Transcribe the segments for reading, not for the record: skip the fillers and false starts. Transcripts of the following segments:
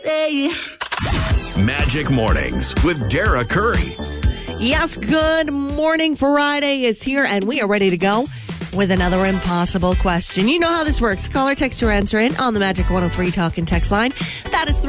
Magic Mornings with Dara Curry. Yes, good morning. Friday is here, and we are ready to go with another impossible question. You know how this works. Call or text your answer in on the Magic 103 talk and text line. That is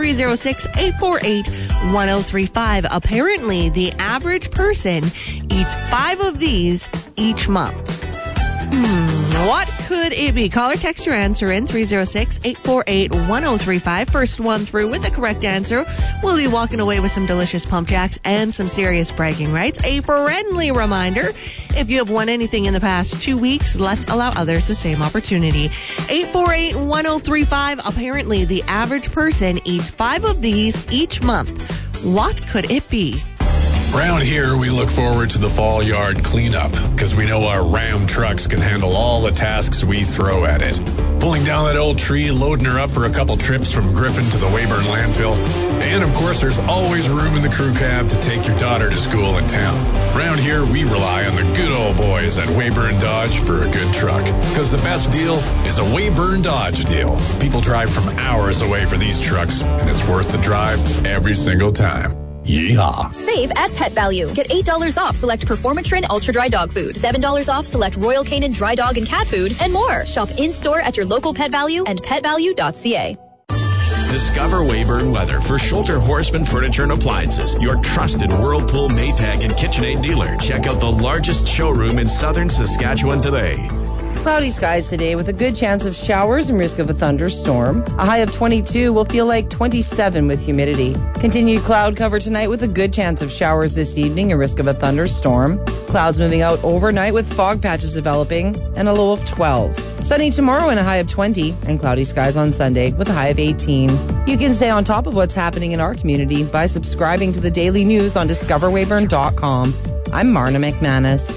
306-848-1035. Apparently, the average person eats 5 of these each month. What could it be? Call or text your answer in 306-848-1035. First one through with the correct answer will be walking away with some delicious pump jacks and some serious bragging rights. A friendly reminder, if you have won anything in the past 2 weeks, let's allow others the same opportunity. 848-1035. Apparently, the average person eats 5 of these each month. What could it be? Around here, we look forward to the fall yard cleanup because we know our Ram trucks can handle all the tasks we throw at it. Pulling down that old tree, loading her up for a couple trips from Griffin to the Weyburn landfill. And of course, there's always room in the crew cab to take your daughter to school in town. Around here, we rely on the good old boys at Weyburn Dodge for a good truck. Because the best deal is a Weyburn Dodge deal. People drive from hours away for these trucks, and it's worth the drive every single time. Yeehaw. Save at Pet Value. Get $8 off select Performatrin Ultra Dry Dog Food, $7 off select Royal Canin Dry Dog and Cat Food, and more. Shop in-store at your local Pet Value and petvalue.ca. Discover Weyburn Weather for Schulter Horseman Furniture and Appliances, your trusted Whirlpool, Maytag, and KitchenAid dealer. Check out the largest showroom in southern Saskatchewan today. Cloudy skies today with a good chance of showers and risk of a thunderstorm. A high of 22 will feel like 27 with humidity. Continued cloud cover tonight with a good chance of showers this evening and risk of a thunderstorm. Clouds moving out overnight with fog patches developing and a low of 12. Sunny tomorrow and a high of 20 and cloudy skies on Sunday with a high of 18. You can stay on top of what's happening in our community by subscribing to the daily news on discoverweyburn.com. I'm Marna McManus.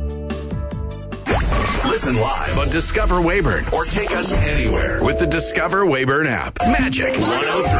Listen live on Discover Weyburn or take us anywhere with the Discover Weyburn app. Magic 103.